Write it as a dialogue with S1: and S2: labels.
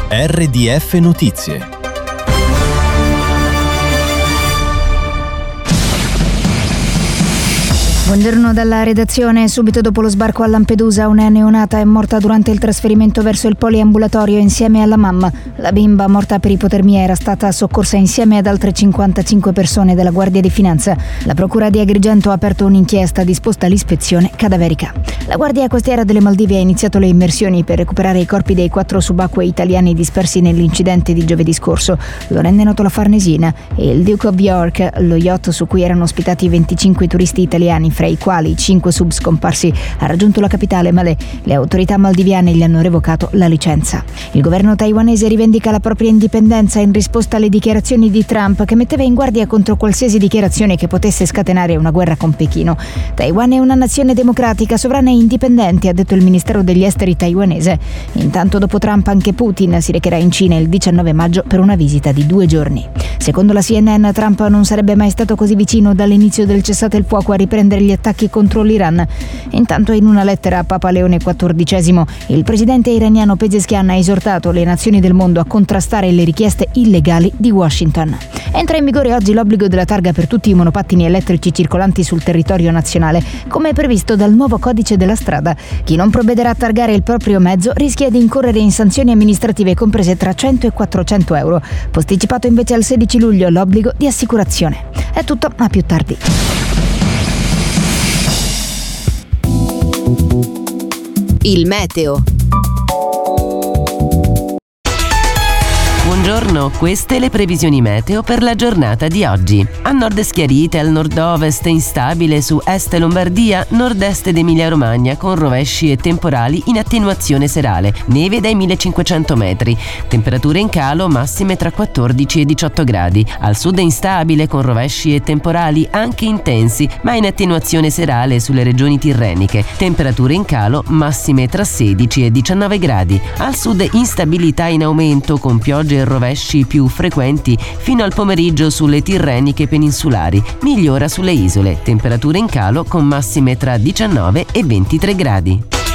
S1: RDF Notizie.
S2: Buongiorno dalla redazione. Subito dopo lo sbarco a Lampedusa, una neonata è morta durante il trasferimento verso il poliambulatorio insieme alla mamma. La bimba, morta per ipotermia, era stata soccorsa insieme ad altre 55 persone della Guardia di Finanza. La Procura di Agrigento ha aperto un'inchiesta disposta all'ispezione cadaverica. La Guardia Costiera delle Maldive ha iniziato le immersioni per recuperare i corpi dei 4 subacquei italiani dispersi nell'incidente di giovedì scorso. Lo rende noto la Farnesina e il Duke of York, lo yacht su cui erano ospitati 25 turisti italiani, fra i quali 5 sub scomparsi, ha raggiunto la capitale, ma le autorità maldiviane gli hanno revocato la licenza. Il governo taiwanese rivendica la propria indipendenza in risposta alle dichiarazioni di Trump, che metteva in guardia contro qualsiasi dichiarazione che potesse scatenare una guerra con Pechino. Taiwan è una nazione democratica, sovrana e indipendente, ha detto il Ministero degli Esteri taiwanese. Intanto, dopo Trump, anche Putin si recherà in Cina il 19 maggio per una visita di 2 giorni. Secondo la CNN, Trump non sarebbe mai stato così vicino dall'inizio del cessate il fuoco a riprendere gli attacchi contro l'Iran. Intanto, in una lettera a Papa Leone XIV, il presidente iraniano Pezeshkian ha esortato le nazioni del mondo a contrastare le richieste illegali di Washington. Entra in vigore oggi l'obbligo della targa per tutti i monopattini elettrici circolanti sul territorio nazionale, come previsto dal nuovo codice della strada. Chi non provvederà a targare il proprio mezzo rischia di incorrere in sanzioni amministrative comprese tra 100 e 400 euro. Posticipato invece al 16 luglio l'obbligo di assicurazione. È tutto, a più tardi.
S3: Il meteo. Buongiorno, queste le previsioni meteo per la giornata di oggi. A nord schiarite, al nord-ovest instabile su est Lombardia, nord-est ed Emilia-Romagna con rovesci e temporali in attenuazione serale, neve dai 1500 metri, temperature in calo massime tra 14 e 18 gradi. Al sud instabile con rovesci e temporali anche intensi, ma in attenuazione serale sulle regioni tirreniche, temperature in calo massime tra 16 e 19 gradi. Al sud instabilità in aumento con piogge e rovesci più frequenti fino al pomeriggio sulle tirreniche peninsulari, migliora sulle isole, temperature in calo con massime tra 19 e 23 gradi.